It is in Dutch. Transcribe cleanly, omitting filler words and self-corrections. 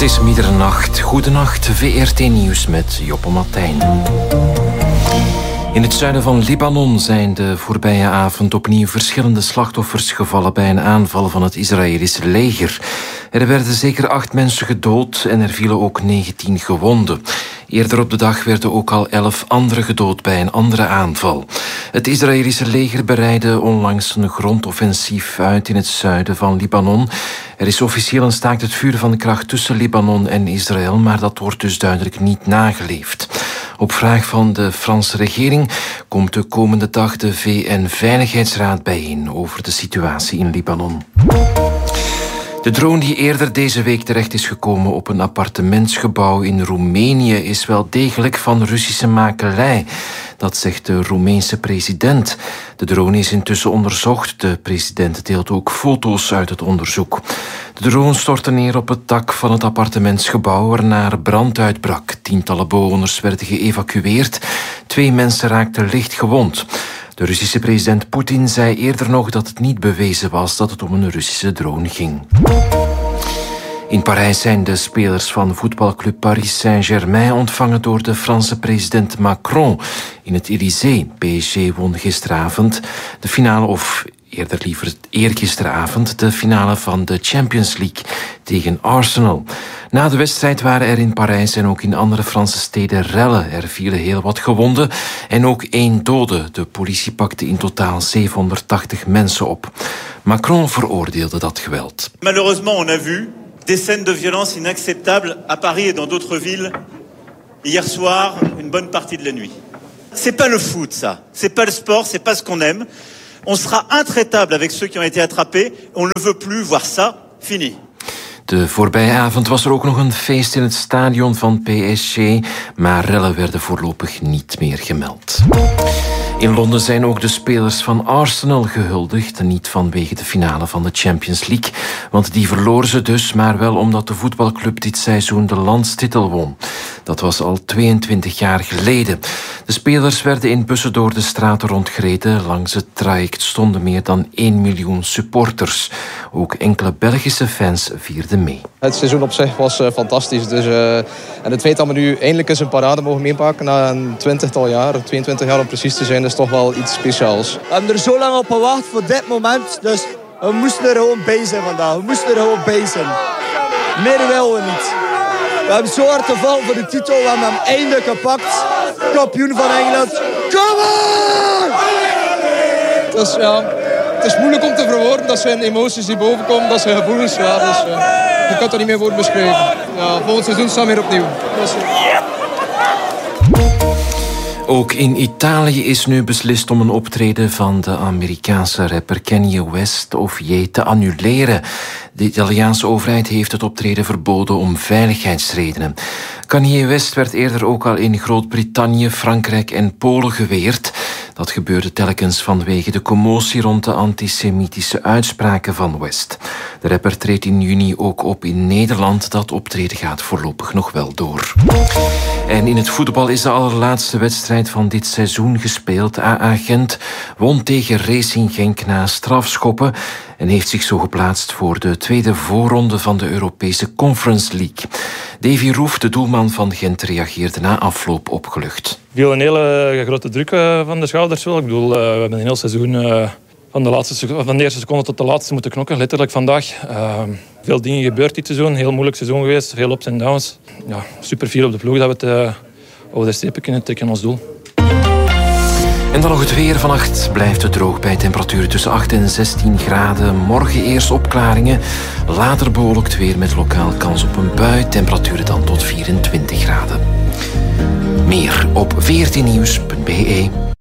is middernacht. Goedenacht, VRT Nieuws met Joppe Martijn. In het zuiden van Libanon zijn de voorbije avond opnieuw verschillende slachtoffers gevallen bij een aanval van het Israëlische leger. Er werden zeker 8 mensen gedood en er vielen ook 19 gewonden. Eerder op de dag werden ook al 11 anderen gedood bij een andere aanval. Het Israëlische leger bereidde onlangs een grondoffensief uit in het zuiden van Libanon. Er is officieel een staakt het vuren van de kracht tussen Libanon en Israël, maar dat wordt dus duidelijk niet nageleefd. Op vraag van de Franse regering komt de komende dag de VN-veiligheidsraad bijeen over de situatie in Libanon. De drone die eerder deze week terecht is gekomen op een appartementsgebouw in Roemenië is wel degelijk van Russische makelij. Dat zegt de Roemeense president. De drone is intussen onderzocht. De president deelt ook foto's uit het onderzoek. De drone stortte neer op het dak van het appartementsgebouw waarna er brand uitbrak. Tientallen bewoners werden geëvacueerd. 2 mensen raakten licht gewond. De Russische president Poetin zei eerder nog dat het niet bewezen was dat het om een Russische drone ging. In Parijs zijn de spelers van voetbalclub Paris Saint-Germain ontvangen door de Franse president Macron in het Élysée. PSG won gisteravond de finale, of eerder liever eergisteravond, de finale van de Champions League tegen Arsenal. Na de wedstrijd waren er in Parijs en ook in andere Franse steden rellen. Er vielen heel wat gewonden en ook 1 dode. De politie pakte in totaal 780 mensen op. Macron veroordeelde dat geweld. Malheureusement, on a vu des scènes de violence inacceptables à Paris et dans d'autres villes hier soir, une bonne partie de la nuit. C'est pas le foot, ça. C'est pas le sport, c'est pas ce qu'on aime. On sera intraitable avec ceux qui ont été attrapés. On ne veut plus voir ça. Fini. De voorbije avond was er ook nog een feest in het stadion van PSG, maar rellen werden voorlopig niet meer gemeld. In Londen zijn ook de spelers van Arsenal gehuldigd, niet vanwege de finale van de Champions League, want die verloren ze dus, maar wel omdat de voetbalclub dit seizoen de landstitel won. Dat was al 22 jaar geleden. De spelers werden in bussen door de straten rondgereden. Langs het traject stonden meer dan 1 miljoen supporters. Ook enkele Belgische fans vierden mee. Het seizoen op zich was fantastisch. Dus, en het feit dat we nu eindelijk eens een parade mogen meepakken na een 20-tal jaar, 22 jaar om precies te zijn, is toch wel iets speciaals. We hebben er zo lang op gewacht voor dit moment. Dus we moesten er gewoon bij zijn vandaag. We moesten er gewoon bij zijn. Meer willen we niet. We hebben zo hard gevallen voor de titel. We hebben hem eindelijk gepakt. Kampioen van Engeland. Kom on! Dus, ja, het is moeilijk om te verwoorden. Dat zijn emoties die bovenkomen. Dat zijn gevoelens. Ja, dus, je kan het niet meer voor beschrijven. Ja, volgend seizoen staan we weer opnieuw. Ook in Italië is nu beslist om een optreden van de Amerikaanse rapper Kanye West of Ye te annuleren. De Italiaanse overheid heeft het optreden verboden om veiligheidsredenen. Kanye West werd eerder ook al in Groot-Brittannië, Frankrijk en Polen geweerd. Dat gebeurde telkens vanwege de commotie rond de antisemitische uitspraken van West. De rapper treedt in juni ook op in Nederland. Dat optreden gaat voorlopig nog wel door. En in het voetbal is de allerlaatste wedstrijd van dit seizoen gespeeld. AA Gent won tegen Racing Genk na strafschoppen en heeft zich zo geplaatst voor de tweede voorronde van de Europese Conference League. Davy Roef, de doelman van Gent, reageerde na afloop opgelucht. Viel een hele grote druk van de schouders wel. Ik bedoel, we hebben een heel seizoen van de eerste seconde tot de laatste moeten knokken, letterlijk vandaag. Veel dingen gebeurd dit seizoen, heel moeilijk seizoen geweest, veel ups en downs. Ja, super fier op de ploeg dat we het over de strepen kunnen trekken ons doel. En dan nog het weer. Vannacht blijft het droog bij temperaturen tussen 8 en 16 graden. Morgen eerst opklaringen. Later bewolkt weer met lokaal kans op een bui. Temperaturen dan tot 24 graden. Meer op vrtnieuws.be.